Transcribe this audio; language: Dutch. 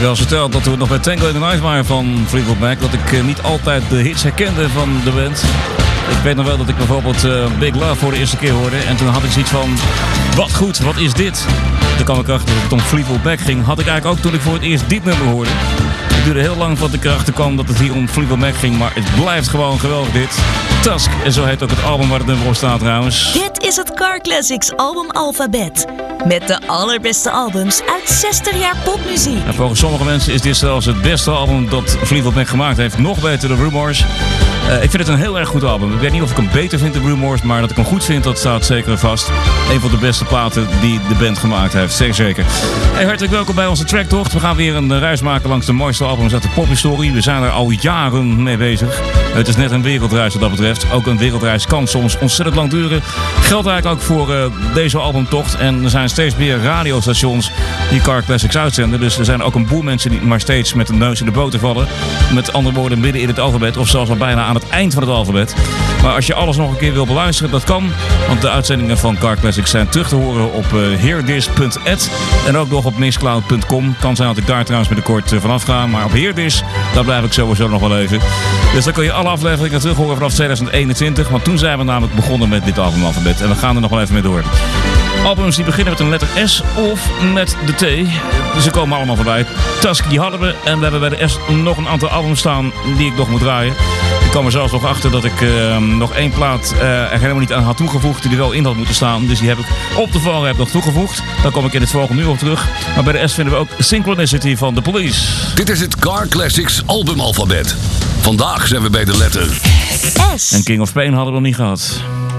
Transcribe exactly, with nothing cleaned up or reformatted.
wel eens verteld dat we nog bij Tango in the Night waren van Fleetwood Mac. Dat ik uh, niet altijd de hits herkende van de band. Ik weet nog wel dat ik bijvoorbeeld uh, Big Love voor de eerste keer hoorde. En toen had ik zoiets van, wat goed, wat is dit? Toen kwam ik achter dat het om Fleetwood Mac ging. Had ik eigenlijk ook toen ik voor het eerst dit nummer hoorde. Het duurde heel lang voordat ik erachter kwam dat het hier om Fleetwood Mac ging. Maar het blijft gewoon geweldig dit. Tusk, en zo heet ook het album waar het nummer op staat trouwens. Dit is het Car Classics album Alphabet. Met de allerbeste albums uit zestig jaar popmuziek. En volgens sommige mensen is dit zelfs het beste album dat Fleetwood Mac gemaakt heeft. Nog beter dan Rumours. Uh, ik vind het een heel erg goed album. Ik weet niet of ik hem beter vind dan Rumours, maar dat ik hem goed vind, dat staat zeker vast. Een van de beste platen die de band gemaakt heeft, zeker zeker. Hey, hartelijk welkom bij onze tracktocht. We gaan weer een reis maken langs de mooiste albums uit de pophistorie. We zijn er al jaren mee bezig. Het is net een wereldreis wat dat betreft. Ook een wereldreis kan soms ontzettend lang duren. Geldt eigenlijk ook voor uh, deze albumtocht. En er zijn steeds meer radiostations die Car Classics uitzenden. Dus er zijn ook een boel mensen die maar steeds met de neus in de boter vallen. Met andere woorden midden in het alfabet of zelfs al bijna aan het eind van het alfabet. Maar als je alles nog een keer wil beluisteren, dat kan. Want de uitzendingen van Car Classics zijn terug te horen op uh, heerdis punt net en ook nog op mixcloud punt com. Kan zijn dat ik daar trouwens binnenkort uh, vanaf ga. Maar op Heerdis, daar blijf ik sowieso nog wel even. Dus dan kun je alle afleveringen terug horen vanaf tweeduizend eenentwintig. Want toen zijn we namelijk begonnen met dit albumalfabet. En we gaan er nog wel even mee door. Albums die beginnen met een letter S of met de T. Ze komen allemaal voorbij. Tusk, die hadden we. En we hebben bij de S nog een aantal albums staan die ik nog moet draaien. Ik kwam er zelfs nog achter dat ik uh, nog één plaat uh, er helemaal niet aan had toegevoegd die er wel in had moeten staan. Dus die heb ik op de valreep nog toegevoegd. Daar kom ik in het volgende uur op terug. Maar bij de S vinden we ook Synchronicity van The Police. Dit is het Car Classics albumalfabet. Vandaag zijn we bij de letter S. En King of Pain hadden we nog niet gehad.